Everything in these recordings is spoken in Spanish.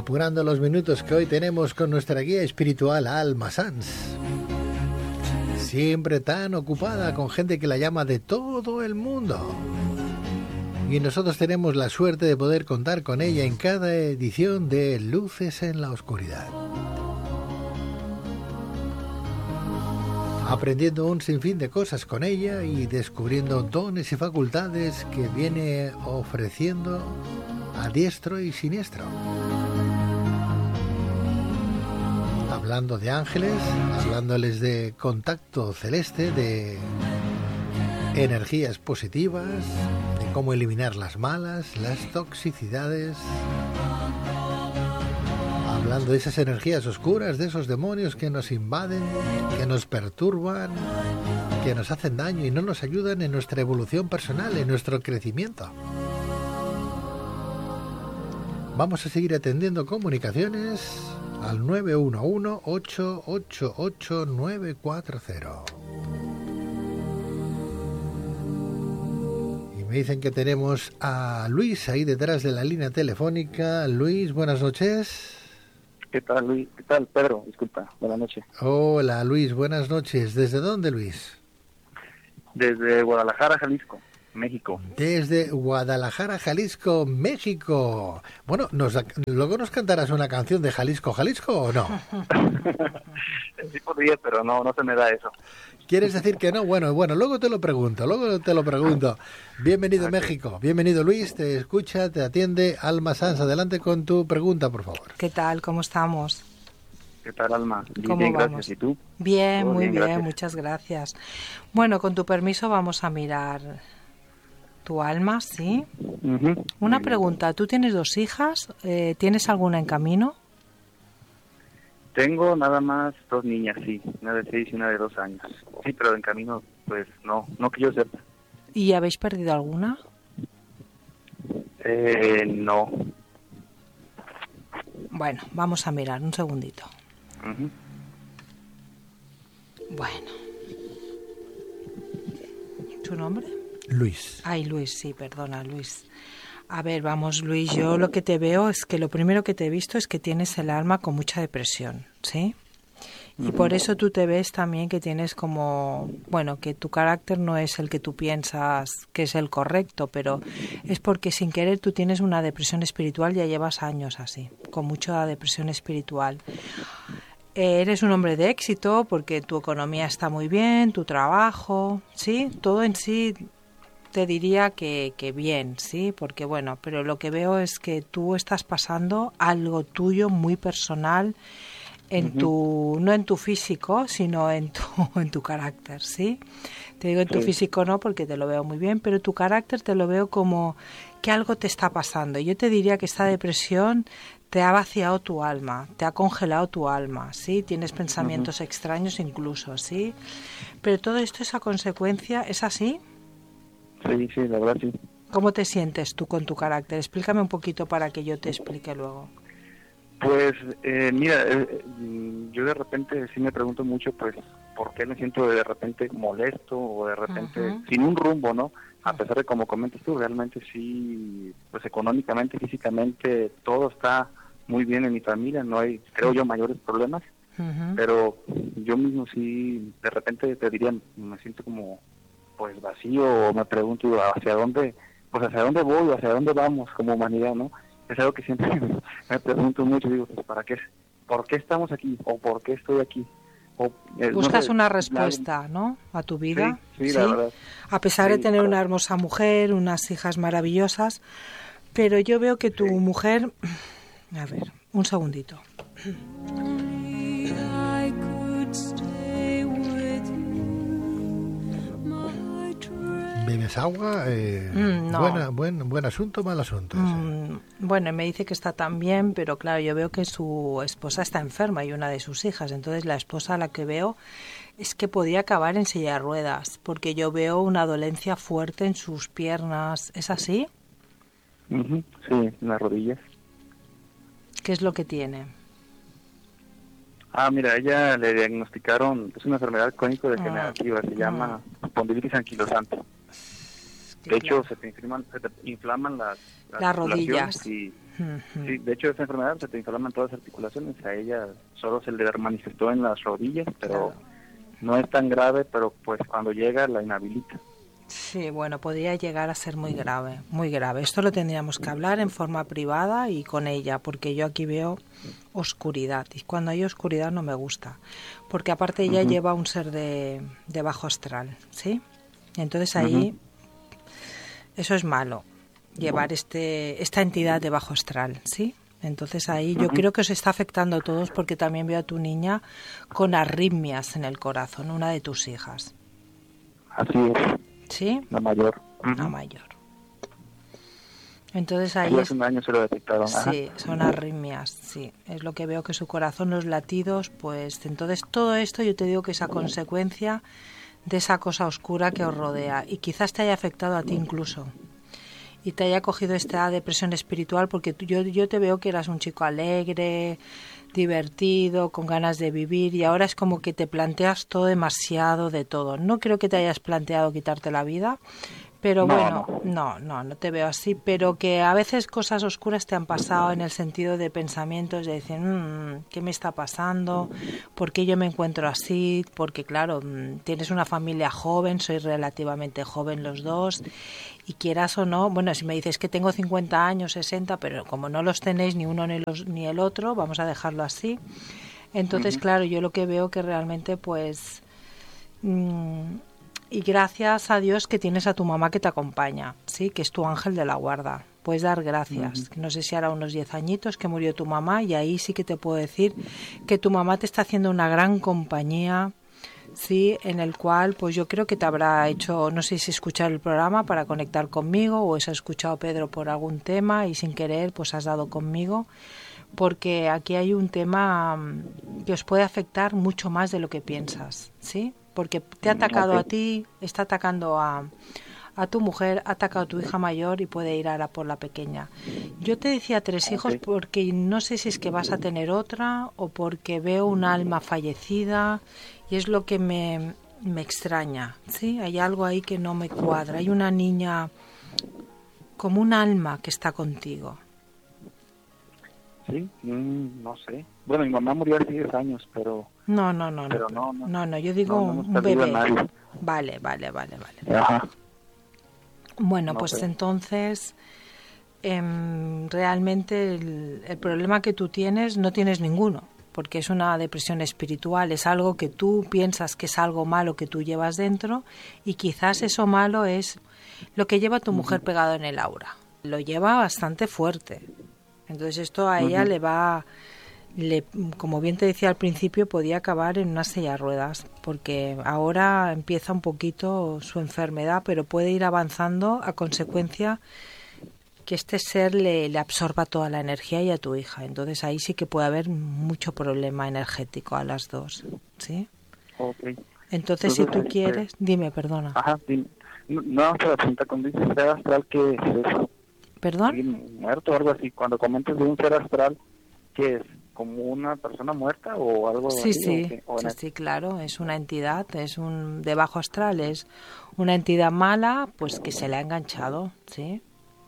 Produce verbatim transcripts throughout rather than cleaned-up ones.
apurando los minutos que hoy tenemos con nuestra guía espiritual Alma Sanz. Siempre tan ocupada con gente que la llama de todo el mundo. Y nosotros tenemos la suerte de poder contar con ella en cada edición de Luces en la Oscuridad. Aprendiendo un sinfín de cosas con ella y descubriendo dones y facultades que viene ofreciendo a diestro y siniestro. Hablando de ángeles, hablándoles de contacto celeste, de energías positivas, de cómo eliminar las malas, las toxicidades, hablando de esas energías oscuras, de esos demonios que nos invaden, que nos perturban, que nos hacen daño y no nos ayudan en nuestra evolución personal, en nuestro crecimiento. Vamos a seguir atendiendo comunicaciones al nueve uno uno, ocho ocho ocho, nueve cuatro cero. Y me dicen que tenemos a Luis ahí detrás de la línea telefónica. Luis, buenas noches. ¿Qué tal, Luis? ¿Qué tal, Pedro? Disculpa, buenas noches. Hola, Luis, buenas noches. ¿Desde dónde, Luis? Desde Guadalajara, Jalisco, México. Desde Guadalajara, Jalisco, México. Bueno, nos, ¿luego nos cantarás una canción de Jalisco, Jalisco o no? Sí podría, pero no, no se me da eso. ¿Quieres decir que no? Bueno, bueno, luego te lo pregunto, luego te lo pregunto. Bienvenido, okay. México, bienvenido, Luis, te escucha, te atiende Alma Sanz. Adelante con tu pregunta, por favor. ¿Qué tal? ¿Cómo estamos? ¿Qué tal, Alma? ¿Cómo bien, vamos? Gracias. ¿Y tú? Bien, muy bien, bien muchas gracias. Bueno, con tu permiso vamos a mirar tu alma, ¿sí? Uh-huh. Una pregunta, ¿tú tienes dos hijas? Eh, ¿Tienes alguna en camino? Tengo nada más dos niñas, sí, una de seis y una de dos años. Sí, pero en camino, pues no, no que yo sepa. ¿Y habéis perdido alguna? Eh, no. Bueno, vamos a mirar, un segundito. Uh-huh. Bueno. ¿Tu nombre? Luis. Ay, Luis, sí, perdona, Luis. A ver, vamos, Luis, yo lo que te veo es que lo primero que te he visto es que tienes el alma con mucha depresión, ¿sí? Y por eso tú te ves también que tienes como, bueno, que tu carácter no es el que tú piensas que es el correcto, pero es porque sin querer tú tienes una depresión espiritual, ya llevas años así, con mucha depresión espiritual. Eh, eres un hombre de éxito porque tu economía está muy bien, tu trabajo, ¿sí? Todo en sí te diría que, que bien, ¿sí? Porque bueno, pero lo que veo es que tú estás pasando algo tuyo muy personal en uh-huh. tu, no en tu físico, sino en tu, en tu carácter, ¿sí? Te digo en tu sí. físico no, porque te lo veo muy bien, pero tu carácter te lo veo como que algo te está pasando. Yo te diría que esta depresión te ha vaciado tu alma, te ha congelado tu alma, ¿sí? Tienes pensamientos uh-huh. extraños incluso, ¿sí? Pero todo esto es a consecuencia, ¿es así? Sí, sí, la verdad sí. ¿Cómo te sientes tú con tu carácter? Explícame un poquito para que yo te explique luego. Pues, eh, mira, eh, yo de repente sí me pregunto mucho, pues, ¿por qué me siento de repente molesto o de repente uh-huh. sin un rumbo, ¿no? A pesar de, como comentas tú, realmente sí, pues económicamente, físicamente, todo está muy bien en mi familia, no hay, creo yo, mayores problemas, uh-huh. pero yo mismo sí, de repente te diría, me siento como, pues, vacío, o me pregunto hacia dónde, pues, hacia dónde voy, hacia dónde vamos como humanidad, ¿no? Es algo que siempre me pregunto mucho, digo, pues, ¿para qué? ¿Por qué estamos aquí? ¿O por qué estoy aquí? O, eh, Buscas no sé, una respuesta, la... ¿no? A tu vida. Sí, sí, ¿sí? La verdad. A pesar sí, de tener claro. una hermosa mujer, unas hijas maravillosas, pero yo veo que tu sí. mujer... A ver, un segundito. ¿Bebes agua? Eh, mm, no. buena, buen, ¿Buen asunto o mal asunto? Mm, bueno, me dice que está tan bien, pero claro, yo veo que su esposa está enferma y una de sus hijas. Entonces la esposa a la que veo es que podría acabar en silla de ruedas, porque yo veo una dolencia fuerte en sus piernas. ¿Es así? Uh-huh. Sí, en las rodillas. ¿Qué es lo que tiene? Ah, mira, a ella le diagnosticaron, es una enfermedad crónico-degenerativa, ah. se llama espondilitis anquilosante. De hecho, se te inflaman, se te inflaman las, las, las rodillas y, Uh-huh. Sí, de hecho esa enfermedad se te inflaman todas las articulaciones, a ella solo se le manifestó en las rodillas, pero claro. No es tan grave, pero pues cuando llega la inhabilita. Sí, bueno, podría llegar a ser muy grave, muy grave. Esto lo tendríamos que hablar en forma privada y con ella, porque yo aquí veo oscuridad, y cuando hay oscuridad no me gusta, porque aparte ella uh-huh. lleva un ser de, de bajo astral, ¿sí? Entonces ahí uh-huh. eso es malo, llevar este esta entidad de bajo astral, ¿sí? Entonces ahí uh-huh. yo creo que os está afectando a todos, porque también veo a tu niña con arritmias en el corazón, una de tus hijas. Así es. ¿Sí? La mayor. Uh-huh. La mayor. Entonces ahí... Sí, hace un año se lo detectaron. Sí, ajá. Son arritmias, sí. Es lo que veo, que su corazón, los latidos, pues... Entonces todo esto yo te digo que es a consecuencia de esa cosa oscura que os rodea. Y quizás te haya afectado a ti incluso. Y te haya cogido esta depresión espiritual, porque tú, yo, yo te veo que eras un chico alegre, divertido, con ganas de vivir, y ahora es como que te planteas todo demasiado de todo. No creo que te hayas planteado quitarte la vida, pero no, bueno, no. no, no, no te veo así, pero que a veces cosas oscuras te han pasado en el sentido de pensamientos de decir, mmm, ¿qué me está pasando? ¿Por qué yo me encuentro así? Porque claro, tienes una familia joven, sois relativamente joven los dos, y quieras o no, bueno, si me dices que tengo cincuenta años, sesenta, pero como no los tenéis ni uno ni, los, ni el otro, vamos a dejarlo así. Entonces, uh-huh. claro, yo lo que veo que realmente, pues... Mmm, y gracias a Dios que tienes a tu mamá que te acompaña, sí, que es tu ángel de la guarda. Puedes dar gracias. Uh-huh. No sé si hará unos diez añitos que murió tu mamá, y ahí sí que te puedo decir que tu mamá te está haciendo una gran compañía, sí, en el cual pues yo creo que te habrá hecho, no sé si escuchar el programa para conectar conmigo, o has escuchado Pedro por algún tema y sin querer pues has dado conmigo, porque aquí hay un tema que os puede afectar mucho más de lo que piensas, ¿sí? Porque te ha atacado okay. a ti, está atacando a, a tu mujer, ha atacado a tu hija mayor y puede ir ahora por la pequeña. Yo te decía tres hijos okay. porque no sé si es que vas a tener otra o porque veo un alma fallecida, y es lo que me, me extraña, ¿sí? Hay algo ahí que no me cuadra. Hay una niña como un alma que está contigo. Sí, mm, no sé. Bueno, mi mamá murió hace diez años, pero... No, no, no, pero no, no, no, no, no, yo digo no, no un bebé. Vale, vale, vale, vale. Ajá. Bueno, no pues sé. entonces, eh, realmente el, el problema que tú tienes no tienes ninguno, porque es una depresión espiritual, es algo que tú piensas que es algo malo que tú llevas dentro, y quizás eso malo es lo que lleva tu mujer uh-huh. pegado en el aura. Lo lleva bastante fuerte. Entonces esto a ella uh-huh. le va, le, como bien te decía al principio, podía acabar en una silla de ruedas, porque ahora empieza un poquito su enfermedad, pero puede ir avanzando a consecuencia que este ser le, le absorba toda la energía, y a tu hija. Entonces ahí sí que puede haber mucho problema energético a las dos, ¿sí? Okay. Entonces, Entonces si tú quieres, eh, dime, perdona. Ajá, dime. No, no, pero pregunta cuando dices ser astral, ¿qué es eso? ¿Perdón? Muerto o algo así. Cuando comentas de un ser astral, ¿qué es? ¿Como una persona muerta o algo sí, así? Sí, ¿O sí, sí, claro. Es una entidad, es un de bajo astral, es una entidad mala, pues que se le ha enganchado, ¿sí?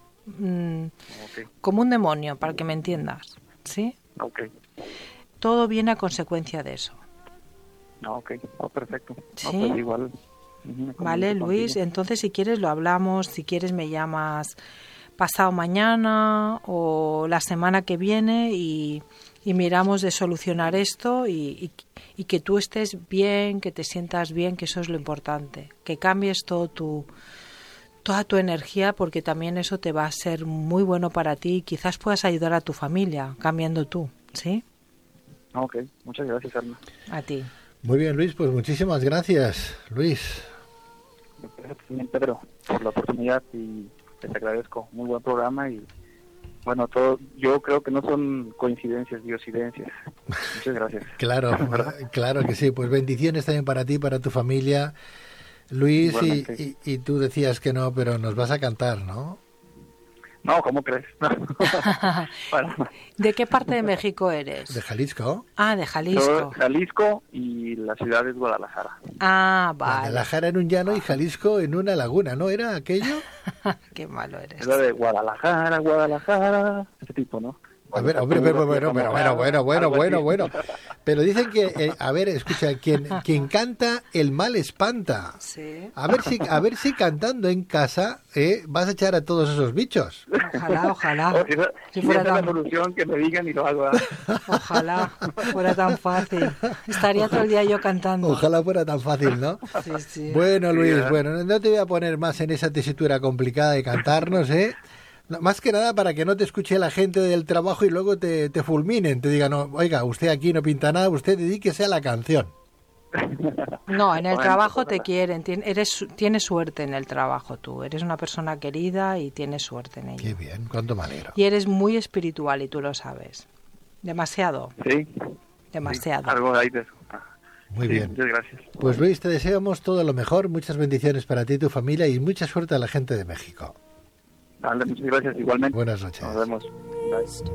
Mm, okay. Como un demonio, para que me entiendas, ¿sí? Okay. Todo viene a consecuencia de eso. Ah, ok, oh, perfecto. ¿Sí? Oh, pues igual. Uh-huh, vale, Luis, contigo. Entonces si quieres lo hablamos, si quieres me llamas pasado mañana o la semana que viene y, y miramos de solucionar esto y, y, y que tú estés bien, que te sientas bien, que eso es lo importante, que cambies todo tu, toda tu energía, porque también eso te va a ser muy bueno para ti y quizás puedas ayudar a tu familia cambiando tú, ¿sí? Ok, muchas gracias, Alma. A ti. Muy bien, Luis, pues muchísimas gracias, Luis. Gracias también, Pedro, por la oportunidad y te agradezco. Muy buen programa y bueno, todo, yo creo que no son coincidencias, diosidencias. Muchas gracias. Claro, claro que sí. Pues bendiciones también para ti, para tu familia, Luis, y, y, y tú decías que no, pero nos vas a cantar, ¿no? No, ¿cómo crees? No. Bueno, ¿De qué parte de México eres? ¿De Jalisco? Ah, de yo, Jalisco. Jalisco y la ciudad es Guadalajara. Ah, vale. Guadalajara en un llano y Jalisco en una laguna, ¿no era aquello? Qué malo eres. Es la de Guadalajara, Guadalajara, ese tipo, ¿no? A ver, hombre, pero bueno, bueno, bueno, bueno, bueno, bueno, bueno. Pero dicen que, eh, a ver, escucha, quien, quien canta, el mal espanta. Sí. A ver si, a ver si cantando en casa eh, vas a echar a todos esos bichos. Ojalá, ojalá. O si esa, Si si fuera esa es la tan, solución, que me digan y lo hago. ¿eh? ojalá fuera tan fácil. Estaría todo el día yo cantando. Ojalá fuera tan fácil, ¿no? Sí, sí. Bueno, Luis, Sí, ¿eh? bueno, no te voy a poner más en esa tesitura complicada de cantarnos, ¿eh? No, más que nada para que no te escuche la gente del trabajo y luego te, te fulminen, te digan, no, oiga, usted aquí no pinta nada, usted dedíquese a la canción. No, en el Bueno, trabajo pues, te quieren. Tien- eres, tienes suerte en el trabajo tú. Eres una persona querida y tienes suerte en ello. Qué bien, cuánto me alegro. Y eres muy espiritual y tú lo sabes. Demasiado, Sí, demasiado. algo hay de eso. Ah, Muy sí, bien. Muchas gracias. Pues Luis, te deseamos todo lo mejor, muchas bendiciones para ti y tu familia y mucha suerte a la gente de México. Vale, muchas gracias igualmente. Buenas noches. Nos vemos. Bye.